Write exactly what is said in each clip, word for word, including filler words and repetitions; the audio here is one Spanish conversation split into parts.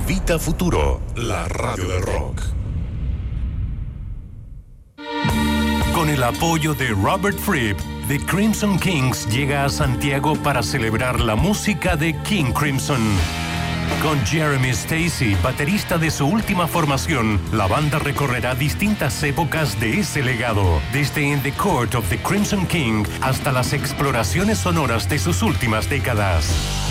Invita a Futuro, la radio del rock. Con el apoyo de Robert Fripp, The Crimson Kings llega a Santiago para celebrar la música de King Crimson. Con Jeremy Stacey, baterista de su última formación, la banda recorrerá distintas épocas de ese legado, desde In the Court of the Crimson King hasta las exploraciones sonoras de sus últimas décadas.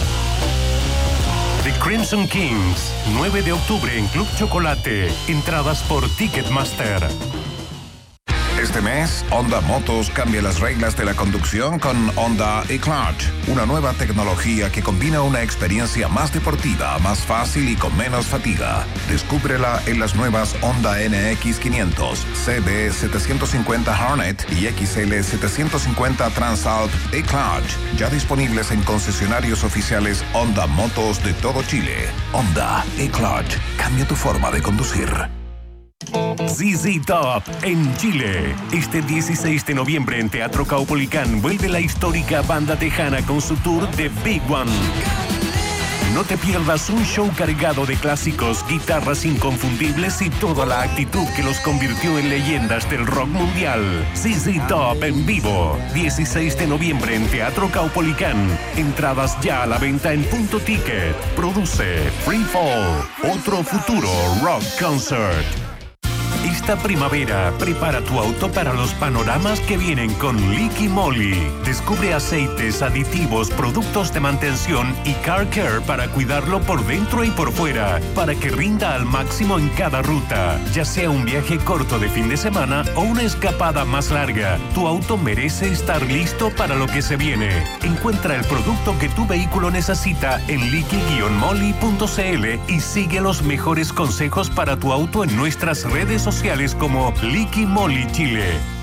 The Crimson Kings, nueve de octubre en Club Chocolate. Entradas por Ticketmaster. Este mes, Honda Motos cambia las reglas de la conducción con Honda eClutch, una nueva tecnología que combina una experiencia más deportiva, más fácil y con menos fatiga. Descúbrela en las nuevas Honda N X quinientos, C B setecientos cincuenta Hornet y X L setecientos cincuenta Transalp eClutch, ya disponibles en concesionarios oficiales Honda Motos de todo Chile. Honda eClutch, cambia tu forma de conducir. Z Z Top en Chile. Este dieciséis de noviembre en Teatro Caupolicán vuelve la histórica banda tejana con su tour The Big One. No te pierdas un show cargado de clásicos, guitarras inconfundibles y toda la actitud que los convirtió en leyendas del rock mundial. Z Z Top en vivo. dieciséis de noviembre en Teatro Caupolicán. Entradas ya a la venta en Punto Ticket. Produce Free Fall. Otro futuro rock concert. Esta primavera, prepara tu auto para los panoramas que vienen con Liqui Moly. Descubre aceites, aditivos, productos de mantención y car care para cuidarlo por dentro y por fuera, para que rinda al máximo en cada ruta. Ya sea un viaje corto de fin de semana o una escapada más larga, tu auto merece estar listo para lo que se viene. Encuentra el producto que tu vehículo necesita en liqui moly punto c l y sigue los mejores consejos para tu auto en nuestras redes sociales como Liqui Moly Chile.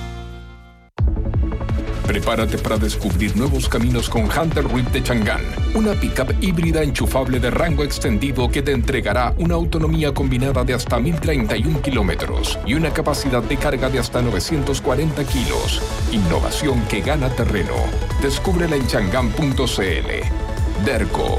Prepárate para descubrir nuevos caminos con Hunter Reef de Chang'an, una pickup híbrida enchufable de rango extendido que te entregará una autonomía combinada de hasta mil treinta y uno kilómetros y una capacidad de carga de hasta novecientos cuarenta kilos. Innovación que gana terreno. Descúbrela en chang'an punto c l. Derco.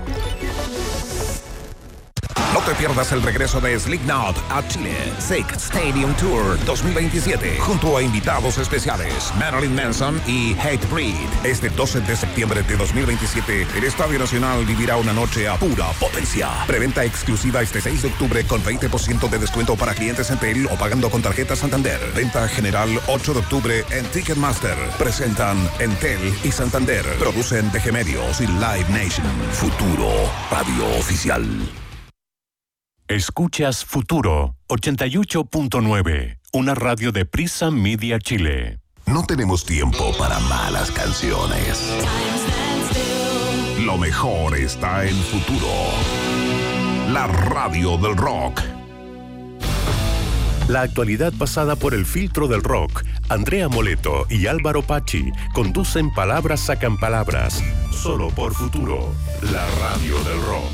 No te pierdas el regreso de Slipknot a Chile. Sick Stadium Tour dos mil veintisiete, junto a invitados especiales Marilyn Manson y Hatebreed. Este doce de septiembre de dos mil veintisiete, el Estadio Nacional vivirá una noche a pura potencia. Preventa exclusiva este seis de octubre con veinte por ciento de descuento para clientes Entel o pagando con tarjeta Santander. Venta general ocho de octubre en Ticketmaster. Presentan Entel y Santander. Producen D G Medios y Live Nation. Futuro Radio Oficial. Escuchas Futuro ochenta y ocho punto nueve, una radio de Prisa Media Chile. No tenemos tiempo para malas canciones. Lo mejor está en Futuro, la radio del rock. La actualidad pasada por el filtro del rock. Andrea Moleto y Álvaro Pachi conducen Palabras Sacan Palabras, solo por Futuro, la radio del rock.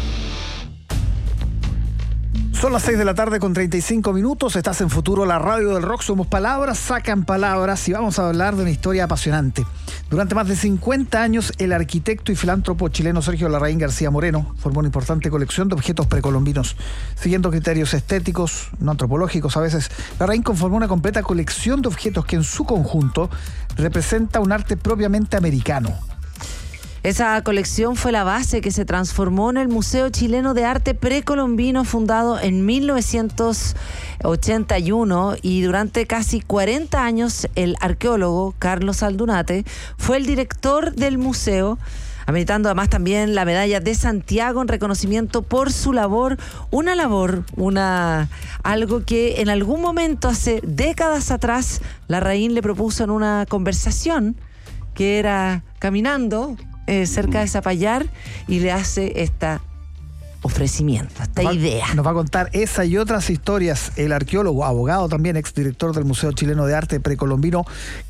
Son las seis de la tarde con treinta y cinco minutos. Estás en Futuro, la radio del rock. Somos Palabras Sacan Palabras y vamos a hablar de una historia apasionante. Durante más de cincuenta años, el arquitecto y filántropo chileno Sergio Larraín García Moreno formó una importante colección de objetos precolombinos. Siguiendo criterios estéticos, no antropológicos a veces, Larraín conformó una completa colección de objetos que en su conjunto representa un arte propiamente americano. Esa colección fue la base que se transformó en el Museo Chileno de Arte Precolombino, fundado en mil novecientos ochenta y uno, y durante casi cuarenta años el arqueólogo Carlos Aldunate fue el director del museo, ameritando además también la medalla de Santiago en reconocimiento por su labor, una labor, una algo que en algún momento hace décadas atrás Larraín le propuso en una conversación, que era caminando Eh, cerca de Zapallar, y le hace esta ofrecimiento, esta nos va, idea. Nos va a contar esa y otras historias el arqueólogo, abogado también, exdirector del Museo Chileno de Arte Precolombino,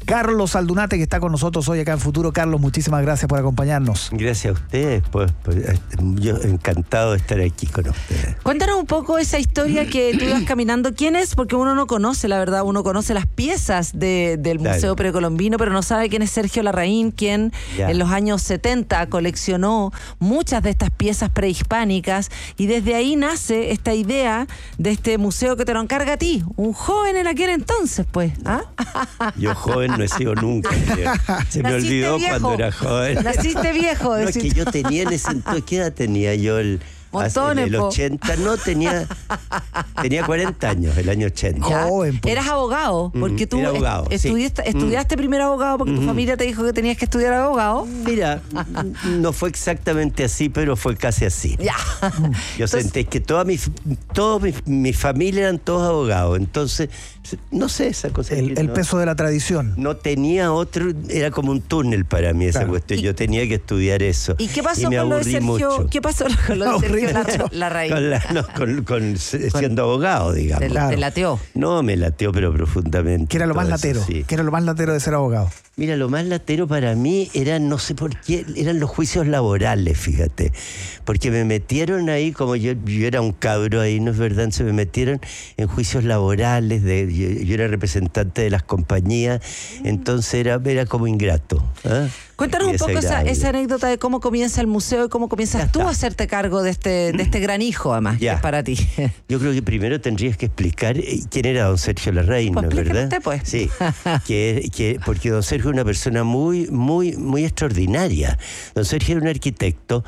Carlos Aldunate, que está con nosotros hoy acá en Futuro. Carlos, muchísimas gracias por acompañarnos. Gracias a ustedes, pues, pues yo encantado de estar aquí con ustedes. Cuéntanos un poco esa historia que tú ibas caminando. ¿Quién es? Porque uno no conoce, la verdad, uno conoce las piezas de, del Museo claro. Precolombino, pero no sabe quién es Sergio Larraín, quien ya. en los años setenta coleccionó muchas de estas piezas prehispánicas, y desde ahí nace esta idea de este museo que te lo encarga a ti, un joven en aquel entonces, pues. ¿Ah? Yo joven no he sido nunca. Se me Naciste olvidó viejo. Cuando era joven. Naciste viejo. No, es que yo tenía en ese entonces, ¿qué edad tenía yo? El, Montones, en el ochenta, no, tenía tenía cuarenta años, el año ochenta. Joven, pues. Eras abogado, porque tú Era abogado, estudiaste, sí. estudiaste primero abogado porque mm. tu familia te dijo que tenías que estudiar abogado. Mira, no fue exactamente así, pero fue casi así. Ya. Yo entonces, senté que toda mi, toda mi, mi familia eran todos abogados, entonces, no sé, esa cosa. El, el no, peso de la tradición. No tenía otro, era como un túnel para mí esa claro. cuestión. Yo tenía que estudiar eso. ¿Y qué pasó y me con lo de Sergio? Mucho. ¿Qué pasó con lo de Sergio Larraín? Con, la, no, con, con siendo con, abogado, digamos. Te, claro. te lateó. No, me lateó, pero profundamente. ¿Qué era lo más latero? Eso, sí. ¿Qué era lo más latero de ser abogado? Mira, lo más latero para mí era, no sé por qué, eran los juicios laborales, fíjate. Porque me metieron ahí, como yo, yo era un cabro ahí, ¿no es verdad? Se me metieron en juicios laborales, de, yo, yo era representante de las compañías, entonces era, era como ingrato. ¿eh? Cuéntanos un poco esa, esa anécdota de cómo comienza el museo y cómo comienzas tú a hacerte cargo de este, de este gran hijo, además, ya. que es para ti. Yo creo que primero tendrías que explicar quién era don Sergio Larraín, pues, ¿no es verdad? Usted, pues. Sí, que, que, porque don Sergio es una persona muy, muy, muy extraordinaria. Don Sergio era un arquitecto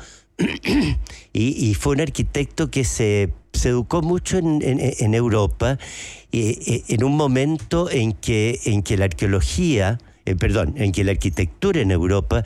y, y fue un arquitecto que se, se educó mucho en, en, en Europa, y, en un momento en que, en que la arqueología... Eh, perdón, en que la arquitectura en Europa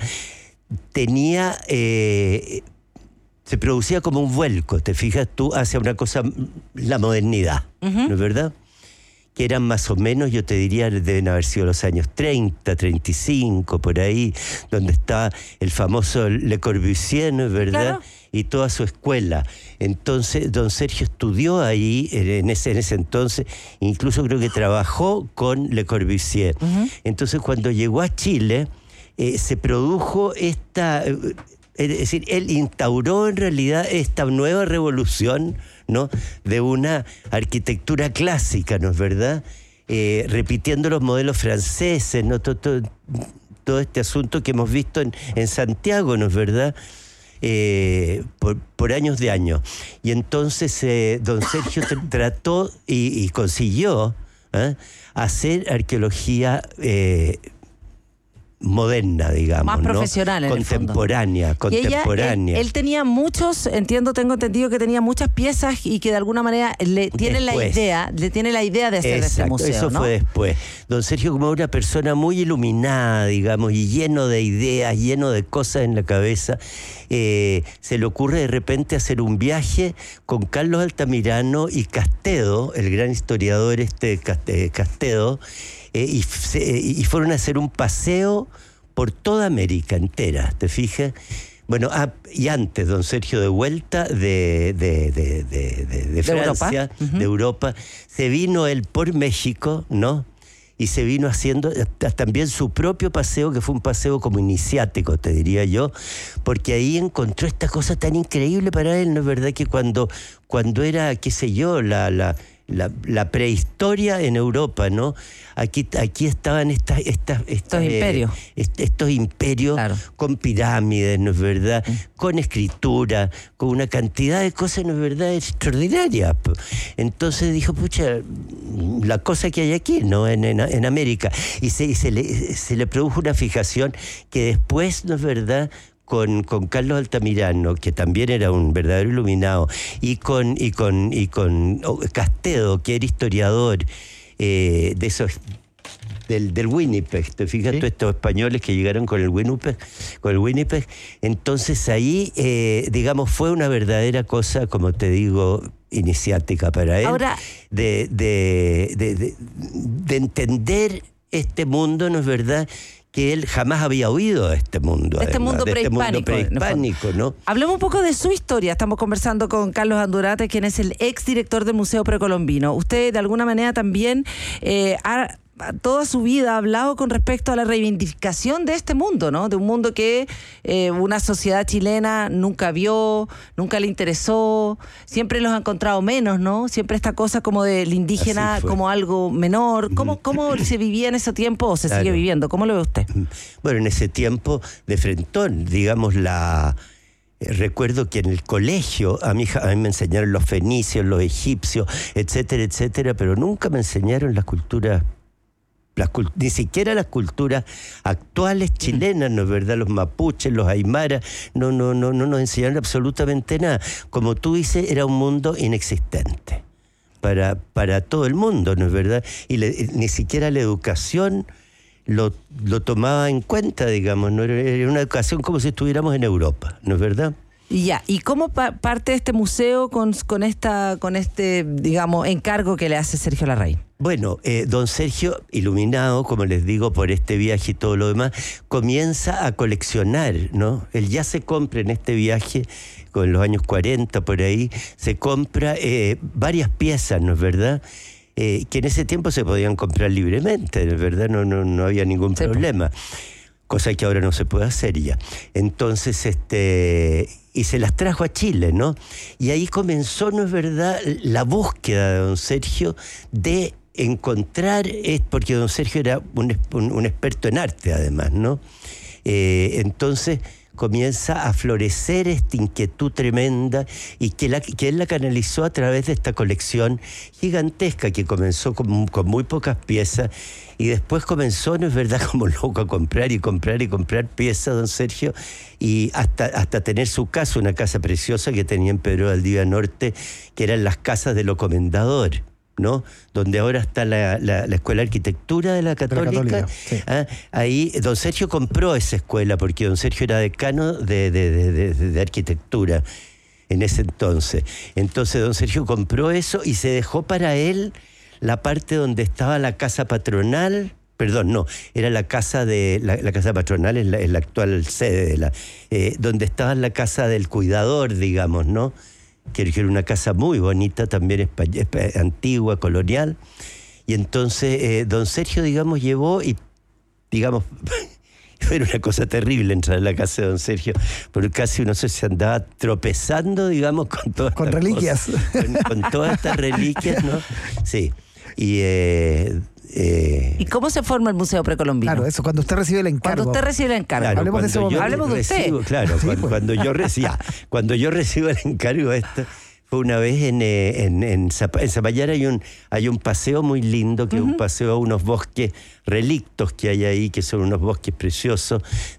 tenía, eh, se producía como un vuelco, te fijas tú, hacia una cosa, la modernidad, uh-huh. ¿no es verdad? Que eran más o menos, yo te diría, deben haber sido los años treinta, treinta y cinco, por ahí, donde está el famoso Le Corbusier, ¿no es verdad? Claro. Y toda su escuela. Entonces, don Sergio estudió ahí, en ese, en ese entonces, incluso creo que trabajó con Le Corbusier. Uh-huh. Entonces, cuando llegó a Chile, eh, se produjo esta... Es decir, él instauró en realidad esta nueva revolución, ¿no?, de una arquitectura clásica, ¿no es verdad? Eh, repitiendo los modelos franceses, ¿no? Todo, todo, todo este asunto que hemos visto en, en Santiago, ¿no es verdad? Eh, por, por años de años. Y entonces eh, don Sergio tr- trató y, y consiguió ¿eh? hacer arqueología eh, moderna, digamos, más profesional, ¿no? en contemporánea, el fondo. contemporánea. Ella, él, él tenía muchos, entiendo, tengo entendido que tenía muchas piezas y que de alguna manera le tiene después. la idea, le tiene la idea de hacer Exacto, este museo, eso ¿no? fue después. Don Sergio, como una persona muy iluminada, digamos, y lleno de ideas, lleno de cosas en la cabeza, eh, se le ocurre de repente hacer un viaje con Carlos Altamirano y Castedo, el gran historiador este Castedo, Eh, y, se, y fueron a hacer un paseo por toda América entera, ¿te fijas? Bueno, ah, y antes, don Sergio, de vuelta de, de, de, de, de, de Francia, Europa. Uh-huh. de Europa, se vino él por México, ¿no? Y se vino haciendo también su propio paseo, que fue un paseo como iniciático, te diría yo, porque ahí encontró esta cosa tan increíble para él, ¿no es verdad? Que cuando, cuando era, qué sé yo, la... la La, la prehistoria en Europa, ¿no? Aquí, aquí estaban estas, estas, estas estos eh, imperios, est, estos imperios claro. con pirámides, ¿no es verdad? Mm. Con escritura, con una cantidad de cosas, ¿no es verdad? Extraordinarias. Entonces dijo, pucha, la cosa que hay aquí, ¿no? En, en, en América. Y, se, y se, le, se le produjo una fijación que después, ¿no es verdad?, Con, con Carlos Altamirano, que también era un verdadero iluminado, y con, y con, y con Castedo, que era historiador eh, de esos del, del Winnipeg, te fijas, ¿sí? Todos estos españoles que llegaron con el Winnipeg, con el Winnipeg. Entonces ahí, eh, digamos, fue una verdadera cosa, como te digo, iniciática para él. Ahora, de, de, de, de, de entender este mundo, ¿no es verdad?, que él jamás había oído de este mundo. Este además, mundo de prehispánico. Este mundo prehispánico, ¿no? Hablemos un poco de su historia. Estamos conversando con Carlos Aldunate, quien es el exdirector del Museo Precolombino. Usted, de alguna manera, también eh, ha toda su vida ha hablado con respecto a la reivindicación de este mundo, ¿no? De un mundo que eh, una sociedad chilena nunca vio, nunca le interesó, siempre los ha encontrado menos, ¿no? Siempre esta cosa como del indígena como algo menor. ¿Cómo, cómo se vivía en ese tiempo o se claro. sigue viviendo? ¿Cómo lo ve usted? Bueno, en ese tiempo de frentón, digamos, la... Recuerdo que en el colegio a mí, a mí me enseñaron los fenicios, los egipcios, etcétera, etcétera, pero nunca me enseñaron las culturas, las, ni siquiera las culturas actuales chilenas, ¿no es verdad? Los mapuches, los aymaras, no, no, no, no nos enseñaron absolutamente nada. Como tú dices, era un mundo inexistente para, para todo el mundo, ¿no es verdad? Y le, ni siquiera la educación Lo, lo tomaba en cuenta, digamos, ¿no? Era una educación como si estuviéramos en Europa, ¿no es verdad? Y ya, ¿y cómo pa- parte este museo con, con esta, con este, digamos, encargo que le hace Sergio Larraín? Bueno, eh, don Sergio, iluminado, como les digo, por este viaje y todo lo demás, comienza a coleccionar, ¿no? Él ya se compra en este viaje, con los años cuarenta, por ahí, se compra eh, varias piezas, ¿no es verdad?, Eh, que en ese tiempo se podían comprar libremente, ¿verdad? No, no, no había ningún sí, problema. Cosa que ahora no se puede hacer ya. Entonces, este... y se las trajo a Chile, ¿no? Y ahí comenzó, ¿no es verdad?, la búsqueda de don Sergio de encontrar... Porque don Sergio era un, un, un experto en arte, además, ¿no? Eh, entonces... comienza a florecer esta inquietud tremenda y que, la, que él la canalizó a través de esta colección gigantesca que comenzó con, con muy pocas piezas y después comenzó, no es verdad, como loco a comprar y comprar y comprar piezas, don Sergio, y hasta, hasta tener su casa, una casa preciosa que tenía en Pedro Valdivia Norte, que eran las casas de lo comendador, ¿no? Donde ahora está la, la, la Escuela de Arquitectura de la Católica. De la Católica, sí. Ah, ahí don Sergio compró esa escuela porque don Sergio era decano de, de, de, de, de arquitectura en ese entonces. Entonces don Sergio compró eso y se dejó para él la parte donde estaba la casa patronal. Perdón, no, era la casa de la, la casa patronal, es la, es la actual sede de la, eh, donde estaba la casa del cuidador, digamos, ¿no? Que era una casa muy bonita, también espa- antigua, colonial. Y entonces eh, don Sergio, digamos, llevó y, digamos, fue una cosa terrible entrar a la casa de don Sergio, porque casi uno se andaba tropezando, digamos, con todas con reliquias. Cosas, con, con todas estas reliquias, ¿no? Sí. Y... Eh, Eh, ¿Y cómo se forma el Museo Precolombino? Claro, eso, cuando usted recibe el encargo. Cuando usted recibe el encargo. Claro, hablemos de eso. Hablemos de recibo, usted. Claro, sí, cuando, pues. cuando, yo recibo, cuando yo recibo el encargo de esto, fue una vez en, en, en, Zap- en Zapallar hay un, hay un paseo muy lindo, que uh-huh. es un paseo a unos bosques relictos que hay ahí, que son unos bosques preciosos,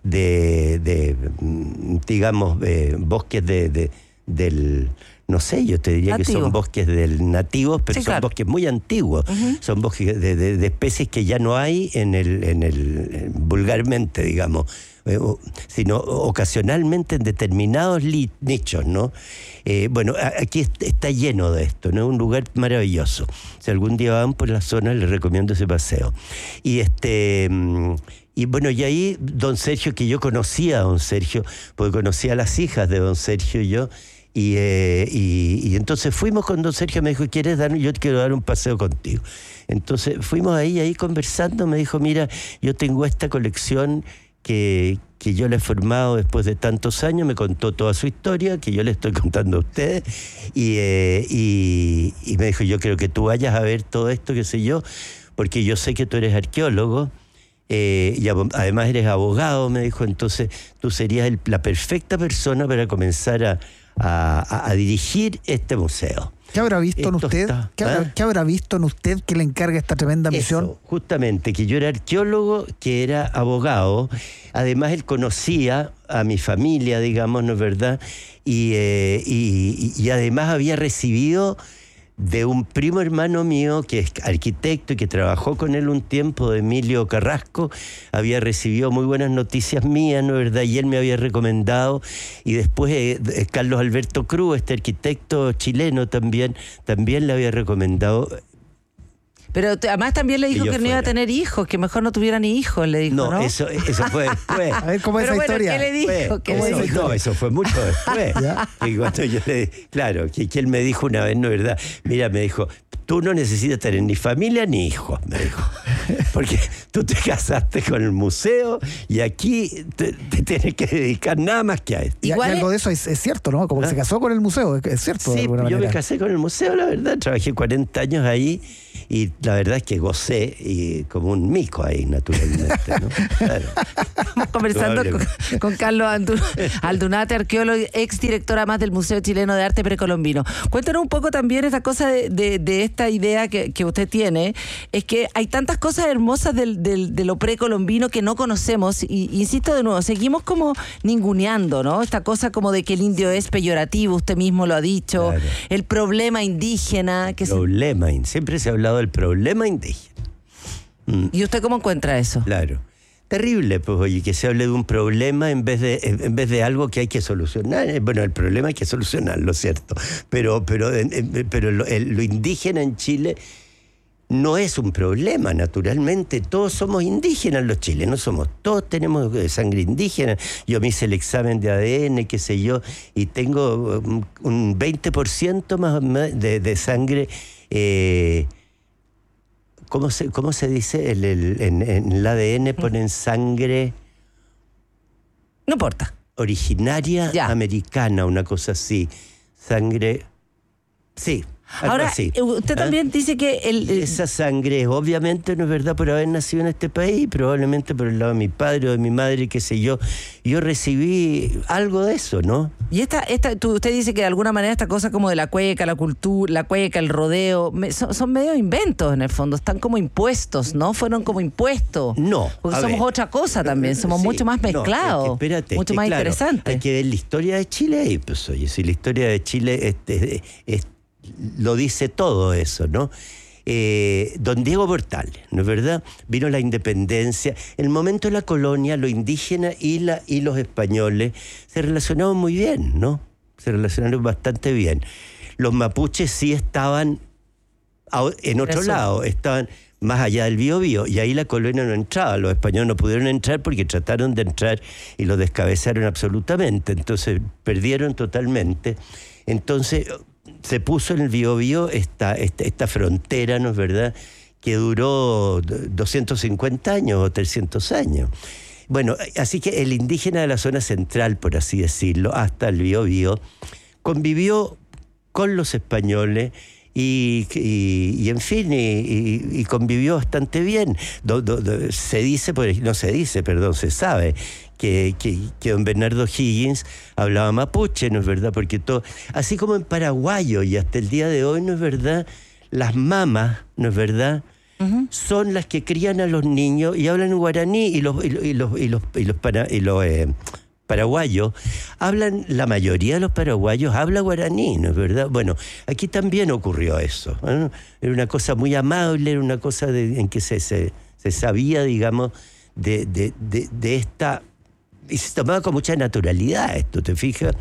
de, de digamos, de bosques de, de, del... No sé, yo te diría Nativo. que son bosques del nativos, pero sí, son claro. bosques muy antiguos. Uh-huh. Son bosques de, de, de especies que ya no hay en el, en el vulgarmente, digamos, eh, sino ocasionalmente en determinados li- nichos, ¿no? Eh, bueno, aquí está lleno de esto, ¿no? Es un lugar maravilloso. Si algún día van por la zona, les recomiendo ese paseo. Y este... Y bueno, y ahí don Sergio, que yo conocía a don Sergio, porque conocía a las hijas de don Sergio y yo, Y, eh, y, y entonces fuimos con don Sergio, me dijo, ¿quieres dar? Yo te quiero dar un paseo contigo. Entonces fuimos ahí, ahí conversando, me dijo, mira, yo tengo esta colección que, que yo la he formado después de tantos años, me contó toda su historia, que yo le estoy contando a ustedes, y, eh, y, y me dijo, yo quiero que tú vayas a ver todo esto, qué sé yo, porque yo sé que tú eres arqueólogo, Eh, y ab- además eres abogado, me dijo, entonces tú serías el, la perfecta persona para comenzar a, a, a dirigir este museo. ¿Qué habrá visto Esto en usted? está, ¿Qué, habrá, ¿eh? ¿Qué habrá visto en usted que le encarga esta tremenda misión? Eso, justamente, que yo era arqueólogo, que era abogado. Además, él conocía a mi familia, digamos, ¿no es verdad? Y, eh, y, y además había recibido de un primo hermano mío que es arquitecto y que trabajó con él un tiempo, de Emilio Carrasco, había recibido muy buenas noticias mías, ¿no es verdad? Y él me había recomendado, y después eh, Carlos Alberto Cruz, este arquitecto chileno también, también le había recomendado. Pero te, además también le dijo que, que no iba a tener hijos, que mejor no tuviera ni hijos, le dijo, ¿no? No, eso, eso fue después. A ver, ¿cómo es esa bueno, historia? ¿qué le dijo? ¿Qué Eso, le dijo? no, eso fue mucho después. Que cuando yo le, claro, que, que él me dijo una vez, no es verdad, mira, me dijo, tú no necesitas tener ni familia ni hijos, me dijo. Porque tú te casaste con el museo y aquí te, te tienes que dedicar nada más que a esto. Y, y algo de eso es, es cierto, ¿no? Como que ¿Ah? se casó con el museo, es, es cierto. Sí, de alguna yo manera. me casé con el museo, la verdad. Trabajé cuarenta años ahí y la verdad es que gocé y como un mico ahí, naturalmente, ¿no? Claro. Estamos conversando con, con Carlos Aldunate, arqueólogo, exdirector además del Museo Chileno de Arte Precolombino. Cuéntanos un poco también esta cosa de, de, de esta idea que, que usted tiene, es que hay tantas cosas hermosas del, del, de lo precolombino que no conocemos y, insisto de nuevo, seguimos como ninguneando, ¿no? Esta cosa como de que el indio es peyorativo, usted mismo lo ha dicho, claro. El problema indígena. Que problema, se... siempre se ha hablado del problema indígena. Mm. ¿Y usted cómo encuentra eso? Claro. Terrible, pues, oye, que se hable de un problema en vez de en vez de algo que hay que solucionar. Bueno, el problema hay que solucionarlo, ¿cierto? Pero, pero, pero lo, el, lo indígena en Chile no es un problema, naturalmente. Todos somos indígenas los chilenos, somos, todos tenemos sangre indígena. Yo me hice el examen de A D N, qué sé yo, y tengo un veinte por ciento más de, de sangre... Eh, ¿Cómo se, cómo se dice? El, el, en, en el A D N ponen sangre... No importa. Originaria ya. americana, una cosa así. Sangre... Sí. Ahora, así. usted también ¿Ah? dice que... el, el... Esa sangre, obviamente, no es verdad por haber nacido en este país, probablemente por el lado de mi padre o de mi madre, qué sé yo. Yo recibí algo de eso, ¿no? Y esta, esta tú, usted dice que de alguna manera esta cosa como de la cueca, la cultura, la cueca, el rodeo, me, son, son medio inventos en el fondo, están como impuestos, ¿no? Fueron como impuestos. No. Porque somos ver, otra cosa también, somos sí, mucho más mezclados, no, es que, espérate, mucho más claro, interesantes. Hay que ver la historia de Chile ahí, pues oye, si la historia de Chile este, es, lo dice todo eso, ¿no? Eh, don Diego Portales, ¿no es verdad? Vino la independencia. En el momento de la colonia, los indígenas y, la, y los españoles se relacionaban muy bien, ¿no? Se relacionaron bastante bien. Los mapuches sí estaban a, en otro eso. lado, estaban más allá del Biobío, y ahí la colonia no entraba. Los españoles no pudieron entrar porque trataron de entrar y los descabezaron absolutamente. Entonces perdieron totalmente. Entonces... se puso en el Biobío esta, esta, esta frontera, ¿no es verdad?, que duró doscientos cincuenta años o trescientos años. Bueno, así que el indígena de la zona central, por así decirlo, hasta el Biobío, convivió con los españoles y, y, y en fin, y, y, y convivió bastante bien. Do, do, do, se dice, no se dice, perdón, se sabe que, que, que don Bernardo Higgins hablaba mapuche, ¿no es verdad? Porque todo, así como en paraguayo y hasta el día de hoy, ¿no es verdad? Las mamas, ¿no es verdad?, uh-huh, son las que crían a los niños y hablan guaraní, y los, y los, y los, y los, y los, para, y los eh, paraguayos hablan, la mayoría de los paraguayos habla guaraní, ¿no es verdad? Bueno, aquí también ocurrió eso, ¿no? Era una cosa muy amable, era una cosa de, en que se, se, se sabía, digamos, de, de, de, de esta... y se tomaba con mucha naturalidad esto, ¿te fijas?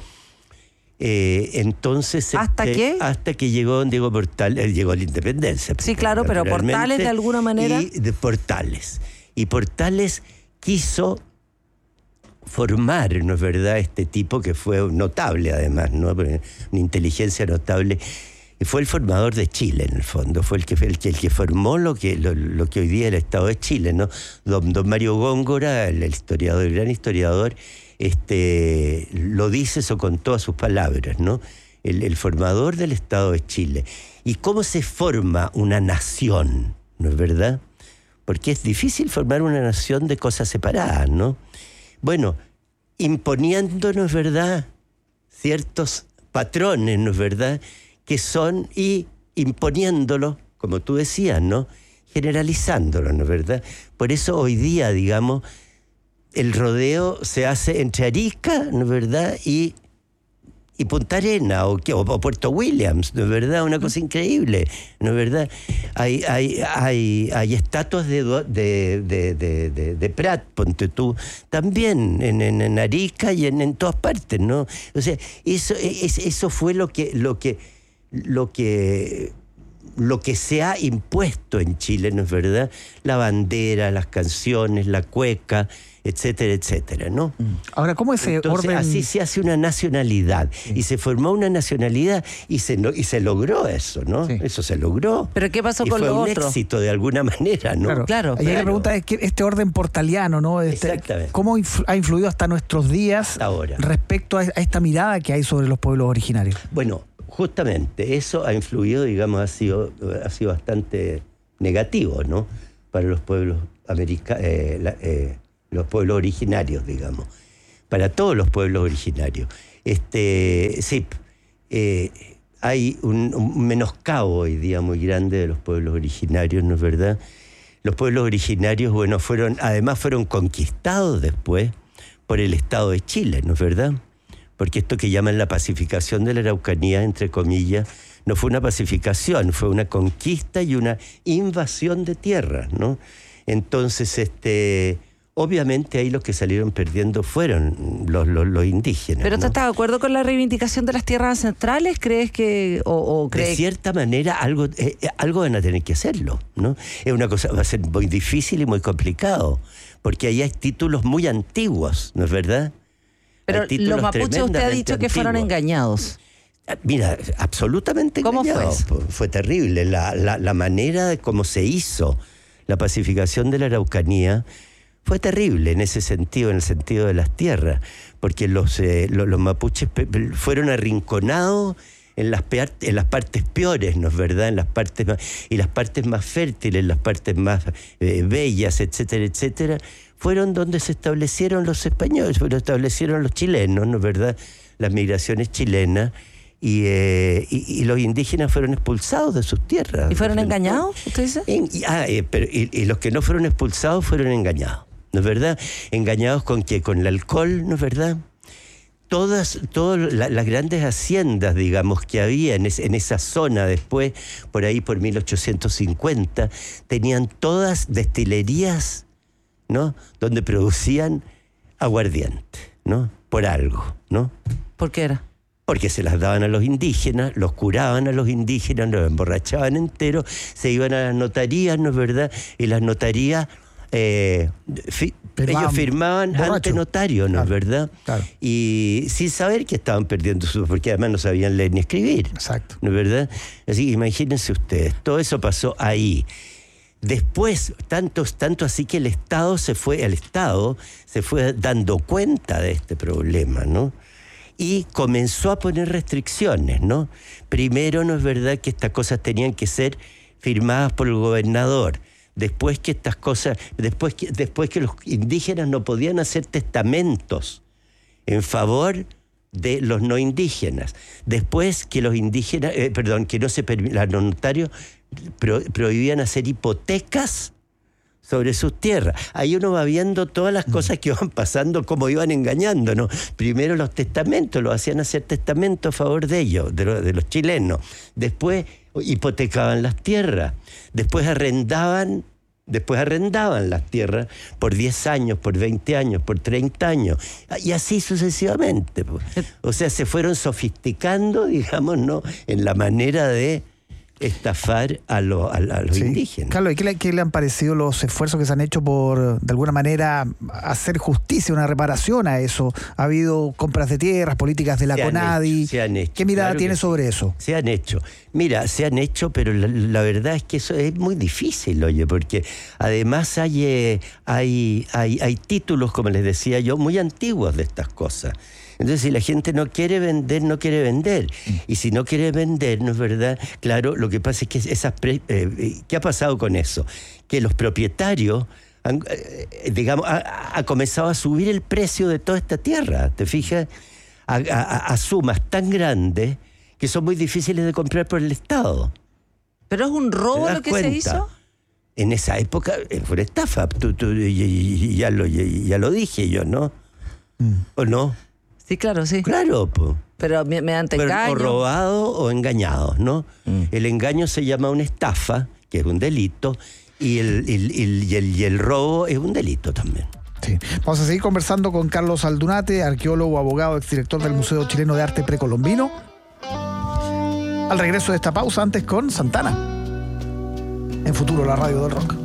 Eh, entonces... ¿Hasta este, qué? Hasta que llegó don Diego Portales, él llegó a la independencia. Sí, claro, pero Portales de alguna manera... Y de Portales. Y Portales quiso formar, ¿no es verdad?, este tipo que fue notable además, ¿no? Una inteligencia notable. Y fue el formador de Chile, en el fondo. Fue el que, el que, el que formó lo que, lo, lo que hoy día es el Estado de Chile, ¿no? Don, don Mario Góngora, el, el historiador, el gran historiador, este, lo dice eso con todas sus palabras, ¿no? El, el formador del Estado de Chile. ¿Y cómo se forma una nación? ¿No es verdad? Porque es difícil formar una nación de cosas separadas, ¿no? Bueno, imponiéndonos, ¿verdad?, ciertos patrones, ¿no es verdad?, que son, y imponiéndolo, como tú decías, ¿no?, generalizándolo, ¿no es verdad? Por eso hoy día, digamos, el rodeo se hace entre Arica, ¿no es verdad?, y, y Punta Arenas, o, o Puerto Williams, ¿no es verdad? Una cosa increíble, ¿no es verdad? Hay, hay, hay, hay estatuas de, de, de, de, de, de Prat, ponte tú, también en, en, en Arica y en, en todas partes, ¿no? O sea, eso, es, eso fue lo que... Lo que lo que lo que se ha impuesto en Chile, ¿no es verdad? La bandera, las canciones, la cueca, etcétera, etcétera, ¿no? Ahora, ¿cómo ese Entonces, orden...? así se hace una nacionalidad, sí. Y se formó una nacionalidad y se, no, y se logró eso, ¿no? Sí. Eso se logró. ¿Pero qué pasó y con fue lo un otro? éxito de alguna manera, ¿no? Claro, claro. Y ahí claro. la pregunta es que este orden portaliano, ¿no? Este, Exactamente. ¿Cómo influ- ha influido hasta nuestros días Hasta ahora. respecto a, a esta mirada que hay sobre los pueblos originarios? Bueno, justamente eso ha influido, digamos, ha sido, ha sido bastante negativo, ¿no? Para los pueblos americanos, eh, la, eh, los pueblos originarios, digamos, para todos los pueblos originarios. Este, sí, eh, hay un, un menoscabo hoy día muy grande de los pueblos originarios, ¿no es verdad? Los pueblos originarios, bueno, fueron, además fueron conquistados después por el Estado de Chile, ¿no es verdad? Porque esto que llaman la pacificación de la Araucanía, entre comillas, no fue una pacificación, fue una conquista y una invasión de tierras, ¿no? Entonces, este, obviamente ahí los que salieron perdiendo fueron los, los, los indígenas. ¿Pero tú ¿no? estás de acuerdo con la reivindicación de las tierras ancestrales? ¿Crees que...? O, o crees... De cierta manera, algo, eh, algo van a tener que hacerlo, ¿no? Es una cosa, va a ser muy difícil y muy complicado, porque ahí hay títulos muy antiguos, ¿no es verdad? Pero los mapuches, usted ha dicho que fueron engañados. Mira, absolutamente ¿Cómo engañados. fue eso? Fue terrible. La, la, la manera de cómo se hizo la pacificación de la Araucanía fue terrible en ese sentido, en el sentido de las tierras, porque los, eh, los, los mapuches pe- fueron arrinconados en las, pear, en las partes peores, ¿no es verdad? En las partes más, y las partes más fértiles, las partes más eh, bellas, etcétera, etcétera, fueron donde se establecieron los españoles, se establecieron los chilenos, ¿no es verdad? Las migraciones chilenas. Y, eh, y, y los indígenas fueron expulsados de sus tierras. ¿Y fueron engañados, usted dice? En, y, ah, eh, pero, y, y los que no fueron expulsados fueron engañados, ¿no es verdad? ¿Engañados con qué? Con el alcohol, ¿no es verdad? Todas, todas la, las grandes haciendas, digamos, que había en, es, en esa zona después, por ahí por mil ochocientos cincuenta, tenían todas destilerías, ¿no? Donde producían aguardiente, ¿no? Por algo, ¿no? ¿Por qué era? Porque se las daban a los indígenas, los curaban a los indígenas, los emborrachaban enteros, se iban a las notarías, ¿no es verdad? Y las notarías, eh, fi, ellos firmaban borracho. Ante notario, ¿no es claro, verdad? Claro. Y sin saber que estaban perdiendo su... porque además no sabían leer ni escribir. Exacto. ¿No es verdad? Así que imagínense ustedes, todo eso pasó ahí. Después, tanto, tanto así que el Estado se fue, el Estado se fue dando cuenta de este problema, ¿no? Y comenzó a poner restricciones, ¿no? Primero, no es verdad que estas cosas tenían que ser firmadas por el gobernador. Después que estas cosas, después que, después que los indígenas no podían hacer testamentos en favor de los no indígenas. Después que los indígenas, eh, perdón, que no se los notarios pro, prohibían hacer hipotecas sobre sus tierras. Ahí uno va viendo todas las cosas que iban pasando, cómo iban engañando, ¿no? Primero los testamentos, los hacían hacer testamentos a favor de ellos, de, lo, de los chilenos. Después hipotecaban las tierras. Después arrendaban, después arrendaban las tierras por diez años, por veinte años, por treinta años. Y así sucesivamente. O sea, se fueron sofisticando, digamos, ¿no? En la manera de estafar a, lo, a, a los sí. indígenas. Carlos, ¿y qué le, qué le han parecido los esfuerzos que se han hecho por, de alguna manera, hacer justicia, una reparación a eso? Ha habido compras de tierras, políticas de la se CONADI. Hecho, se han hecho. ¿Qué mirada claro tiene sí. sobre eso? Se han hecho. Mira, se han hecho, pero la, la verdad es que eso es muy difícil, oye, porque además hay, eh, hay, hay, hay títulos, como les decía yo, muy antiguos de estas cosas. Entonces, si la gente no quiere vender, no quiere vender. Y si no quiere vender, ¿no es verdad? Claro, lo que pasa es que esas... Pre, eh, ¿qué ha pasado con eso? Que los propietarios, han, eh, digamos, ha, ha comenzado a subir el precio de toda esta tierra, ¿te fijas? A, a, a sumas tan grandes que son muy difíciles de comprar por el Estado. ¿Pero es un robo lo que cuenta? Se hizo? En esa época fue una estafa. Tú, tú, y, y, ya, lo, ya lo dije yo, ¿no? Mm. ¿O no? Sí, claro, sí. Claro, pues. Pero mediante engaño. O robado o engañado, ¿no? Mm. El engaño se llama una estafa, que es un delito, y el, el, el, y el, y el robo es un delito también. Sí. Vamos a seguir conversando con Carlos Aldunate, arqueólogo, abogado, exdirector del Museo Chileno de Arte Precolombino. Al regreso de esta pausa, antes con Santana. en Futuro, la radio del rock.